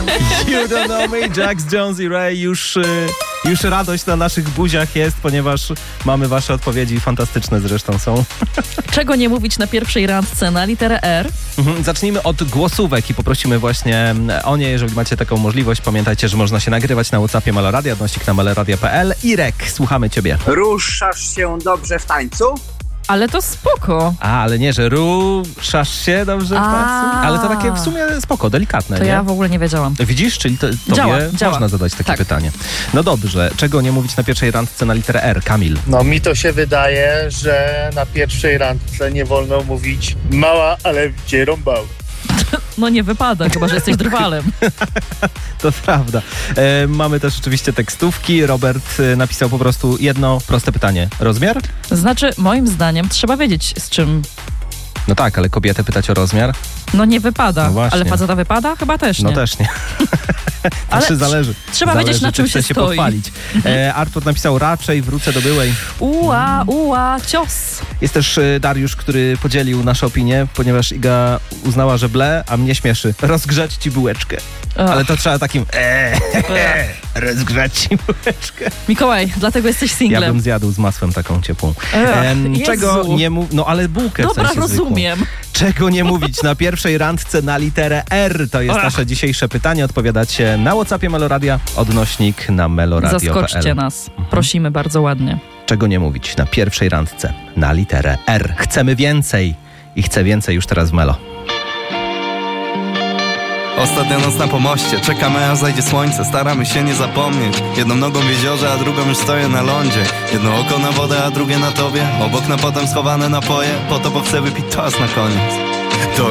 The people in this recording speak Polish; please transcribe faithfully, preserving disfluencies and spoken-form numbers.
You don't know me, Jax Jones i Ray. Już, y, już radość na naszych buziach jest, ponieważ mamy wasze odpowiedzi, fantastyczne zresztą są. Czego nie mówić na pierwszej randce na literę R? Mhm, zacznijmy od głosówek i poprosimy właśnie o nie, jeżeli macie taką możliwość. Pamiętajcie, że można się nagrywać na WhatsAppie Meloradia, odnośnik na meloradia kropka p l. Irek, słuchamy ciebie. Ruszasz się dobrze w tańcu? Ale to spoko. A, ale nie, że ruszasz się dobrze w A. tańcu? Ale to takie w sumie spoko, delikatne, To nie? ja w ogóle nie wiedziałam. Widzisz, czyli to, tobie Działa, działa. można zadać takie Tak. pytanie. No dobrze, czego nie mówić na pierwszej randce na literę R? Kamil. No mi to się wydaje, że na pierwszej randce nie wolno mówić mała, ale gdzie rąbał. No nie wypada, chyba że jesteś drwalem. To prawda. E, mamy też oczywiście tekstówki. Robert e, napisał po prostu jedno proste pytanie. Rozmiar? Znaczy, moim zdaniem trzeba wiedzieć, z czym No tak, ale kobietę pytać o rozmiar? no nie wypada. No właśnie. Ale faceta wypada? Chyba też nie. No też nie. Ale Znaczy zależy. trzeba zależy, wiedzieć, na czy czym chce się się stoi. pochwalić. E, Artur napisał raczej wrócę do byłej. Uła, uła, cios. Jest też e, Dariusz, który podzielił nasze opinie, ponieważ Iga uznała, że ble, a mnie śmieszy. Rozgrzać ci bułeczkę. Ach. Ale to trzeba takim eee, rozgrzać ci bułeczkę. Mikołaj, dlatego jesteś Ja singlem. bym zjadł z masłem taką ciepłą. Ech, Em, Jezu. czego nie mów... No ale bułkę w Dobra, sensie zwykłą. rozumiem. Czego nie mówić na pierwszej randce na literę R? To jest Ach. nasze dzisiejsze pytanie. Odpowiadacie na WhatsAppie Meloradia, odnośnik na meloradio kropka p l. Zaskoczcie nas. Prosimy bardzo ładnie. Czego nie mówić na pierwszej randce na literę R? Chcemy więcej i chcę więcej już teraz w Melo. Ostatnia noc na pomoście, czekamy aż zajdzie słońce. Staramy się nie zapomnieć. Jedną nogą w jeziorze, a drugą już stoję na lądzie. Jedno oko na wodę, a drugie na tobie. Obok na potem schowane napoje. Po to, bo chcę wypić toast na koniec. To